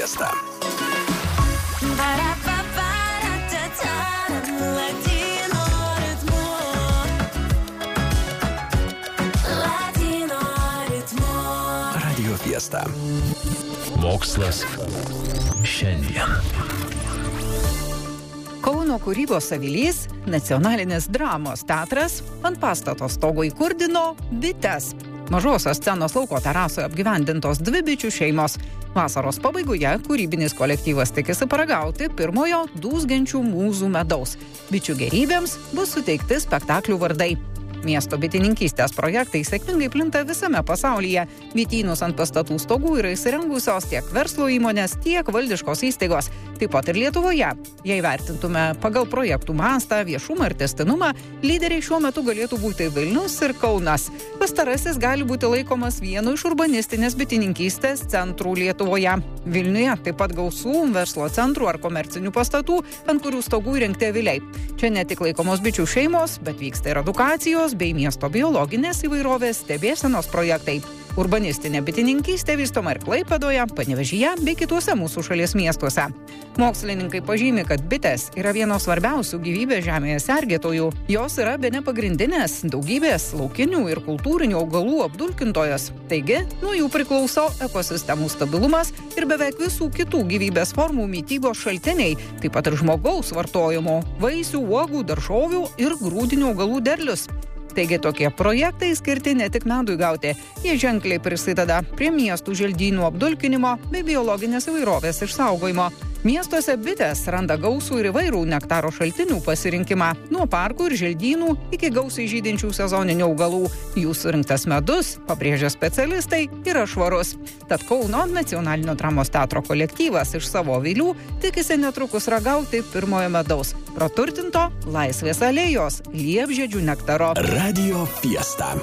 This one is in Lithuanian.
Fiesta. Radio Fiesta. Mokslas šiandien. Kauno kūrybos avilys, Nacionalinis dramos teatras ant pastato stogo įkurdino bites. Mažosios scenos lauko terasoje apgyvendintos 2 bičių šeimos. Vasaros pabaigoje kūrybinis kolektyvas tikisi paragauti pirmojo dūzgiančių mūzų medaus. Bičių gerybėms bus suteikti spektaklių vardai. Miesto bitininkystės projektai sėkmingai plinta visame pasaulyje. Bitynus ant pastatų stogų yra įsirengusios tiek verslo įmonės, tiek valdiškos įstaigos. Taip pat ir Lietuvoje. Jei vertintume pagal projektų mastą, viešumą ir tęstinumą, lyderiai šiuo metu galėtų būti Vilnius ir Kaunas. Pastarasis gali būti laikomas vienu iš urbanistinės bitininkystės centrų Lietuvoje. Vilniuje taip pat gausų verslo centrų ar komercinių pastatų, ant kurių stogų įrengti aviliai. Čia ne tik laikomos bičių šeimos, bet vyksta ir edukacijos bei miesto biologinės įvairovės stebėsenos projektai. Urbanistinė bitininkystė vystoma ir Klaipėdoje, Panevėžyje bei kituose mūsų šalies miestuose. Mokslininkai pažymi, kad bitės yra vienos svarbiausių gyvybės žemėje sergėtojų. Jos yra bene pagrindinės daugybės laukinių ir kultūrinių augalų apdulkintojos. Taigi, nuo jų priklauso ekosistemų stabilumas ir beveik visų kitų gyvybės formų mitybos šaltiniai, taip pat ir žmogaus vartojimo, vaisių, uogų, daržovių ir grūdinių augalų derlius. Taigi tokie projektai skirti ne tik medui gauti, jie ženkliai prisideda prie miestų želdynų apdulkinimo bei biologinės įvairovės išsaugojimo. Miestuose bitės randa gausų ir įvairių nektaro šaltinių pasirinkimą, nuo parkų ir želdynų iki gausiai žydinčių sezoninių augalų. Jų surinktas medus, pabrėžia specialistai, yra švarus. Tad Kauno Nacionalinio dramos teatro kolektyvas iš savo avilių tikisi netrukus ragauti pirmojo medaus, praturtinto Laisvės alėjos liepžiedžių nektaro. Radio Fiesta.